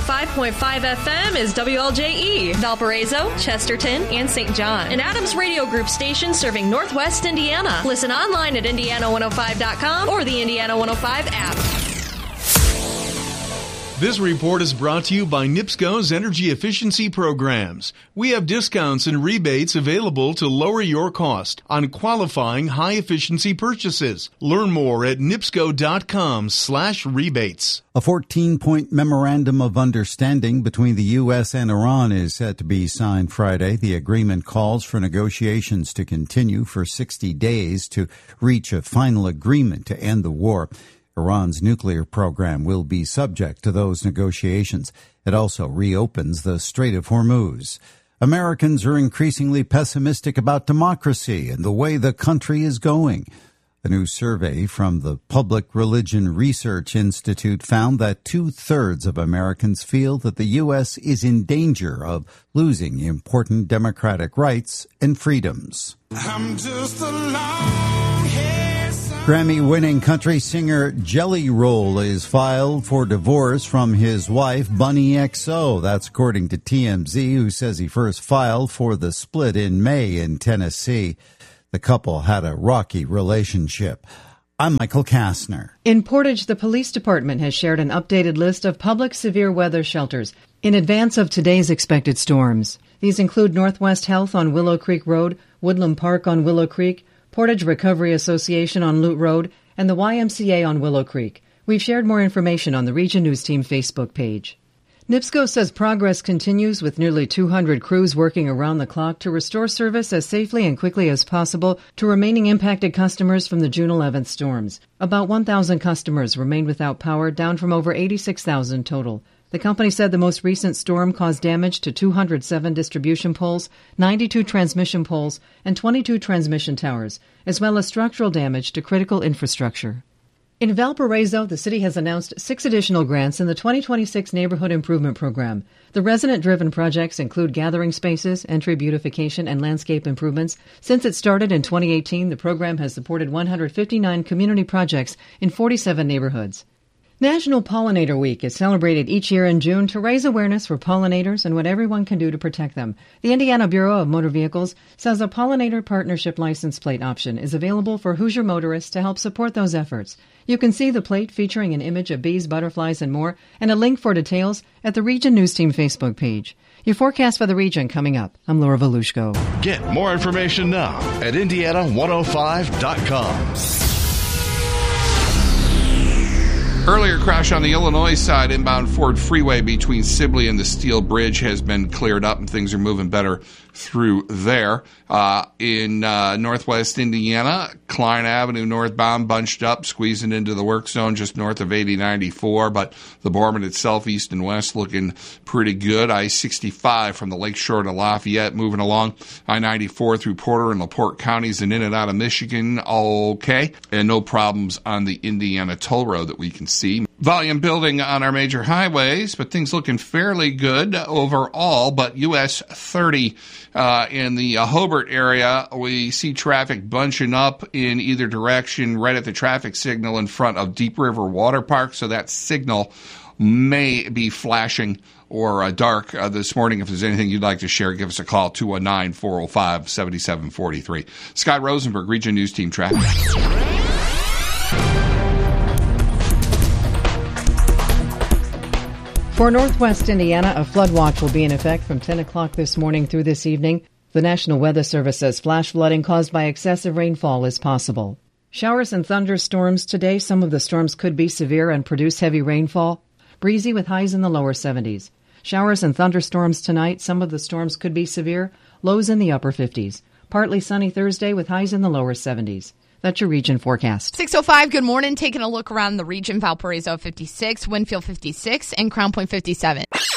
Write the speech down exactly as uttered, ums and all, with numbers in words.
five point five F M is W L J E, Valparaiso, Chesterton, and Saint John. An Adams Radio Group station serving Northwest Indiana. Listen online at Indiana one oh five dot com or the Indiana one oh five app. This report is brought to you by NIPSCO's energy efficiency programs. We have discounts and rebates available to lower your cost on qualifying high-efficiency purchases. Learn more at nipsco.com slash rebates. A fourteen-point memorandum of understanding between the U S and Iran is set to be signed Friday. The agreement calls for negotiations to continue for sixty days to reach a final agreement to end the war. Iran's nuclear program will be subject to those negotiations. It also reopens the Strait of Hormuz. Americans are increasingly pessimistic about democracy and the way the country is going. A new survey from the Public Religion Research Institute found that two-thirds of Americans feel that the U S is in danger of losing important democratic rights and freedoms. I'm just a long-haired Grammy-winning country singer Jelly Roll is filed for divorce from his wife, Bunny X O. That's according to T M Z, who says he first filed for the split in May in Tennessee. The couple had a rocky relationship. I'm Michael Kastner. In Portage, the police department has shared an updated list of public severe weather shelters in advance of today's expected storms. These include Northwest Health on Willow Creek Road, Woodland Park on Willow Creek, Portage Recovery Association on Lute Road, and the Y M C A on Willow Creek. We've shared more information on the Region News Team Facebook page. NIPSCO says progress continues with nearly two hundred crews working around the clock to restore service as safely and quickly as possible to remaining impacted customers from the June eleventh storms. About one thousand customers remained without power, down from over eighty-six thousand total. The company said the most recent storm caused damage to two hundred seven distribution poles, ninety-two transmission poles, and twenty-two transmission towers, as well as structural damage to critical infrastructure. In Valparaiso, the city has announced six additional grants in the twenty twenty-six Neighborhood Improvement Program. The resident-driven projects include gathering spaces, entry beautification, and landscape improvements. Since it started in twenty eighteen, the program has supported one hundred fifty-nine community projects in forty-seven neighborhoods. National Pollinator Week is celebrated each year in June to raise awareness for pollinators and what everyone can do to protect them. The Indiana Bureau of Motor Vehicles says a pollinator partnership license plate option is available for Hoosier motorists to help support those efforts. You can see the plate featuring an image of bees, butterflies, and more, and a link for details at the Region News Team Facebook page. Your forecast for the region coming up. I'm Laura Volushko. Get more information now at Indiana one oh five dot com. Earlier crash on the Illinois side, inbound Ford Freeway between Sibley and the Steel Bridge has been cleared up and things are moving better through there. Uh, in uh, northwest Indiana, Klein Avenue northbound bunched up, squeezing into the work zone just north of eighty ninety-four, but the Borman itself, east and west, looking pretty good. I sixty-five from the Lakeshore to Lafayette moving along. I ninety-four through Porter and LaPorte counties and in and out of Michigan, all okay. And no problems on the Indiana toll road that we can see. Volume building on our major highways, but things looking fairly good overall. But U S thirty uh, in the uh, Hobart area, we see traffic bunching up in either direction right at the traffic signal in front of Deep River Water Park. So that signal may be flashing or uh, dark uh, this morning. If there's anything you'd like to share, give us a call, two one nine, four oh five, seven seven four three. Scott Rosenberg, Region News Team Traffic. For Northwest Indiana, a flood watch will be in effect from ten o'clock this morning through this evening. The National Weather Service says flash flooding caused by excessive rainfall is possible. Showers and thunderstorms today. Some of the storms could be severe and produce heavy rainfall. Breezy with highs in the lower seventies. Showers and thunderstorms tonight. Some of the storms could be severe. Lows in the upper fifties. Partly sunny Thursday with highs in the lower seventies. That's your region forecast. six oh five, good morning. Taking a look around the region. Valparaiso fifty-six, Winfield fifty-six, and Crown Point fifty-seven.